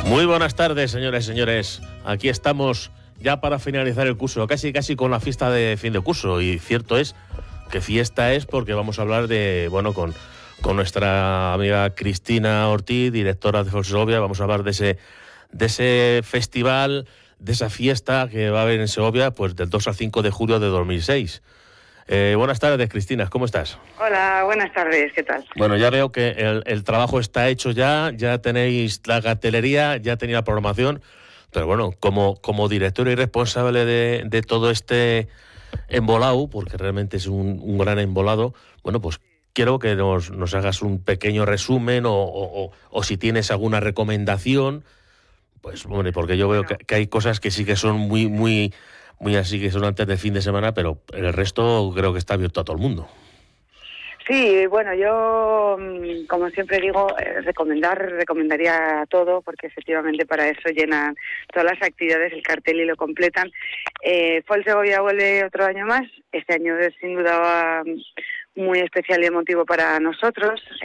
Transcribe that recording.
Muy buenas tardes, señoras y señores. Aquí estamos ya para finalizar el curso, casi con la fiesta de fin de curso. Y cierto es que fiesta es porque vamos a hablar de, con nuestra amiga Cristina Ortiz, directora de Segovia. Vamos a hablar de ese festival, de esa fiesta que va a haber en Segovia, pues del 2 al 5 de julio de 2006. Buenas tardes, Cristina, ¿cómo estás? Hola, buenas tardes, ¿qué tal? Bueno, ya veo que el trabajo está hecho ya tenéis la cartelería, ya tenéis la programación, pero bueno, como director y responsable de todo este embolado, porque realmente es un gran embolado, bueno, pues quiero que nos hagas un pequeño resumen o si tienes alguna recomendación, pues bueno, porque yo veo que hay cosas que sí que son muy así, que son antes del fin de semana, pero el resto creo que está abierto a todo el mundo. Sí, bueno, yo, como siempre digo, recomendaría todo, porque efectivamente para eso llenan todas las actividades el cartel y lo completan. Folk Segovia vuelve otro año más. Este año es sin duda muy especial y emotivo para nosotros.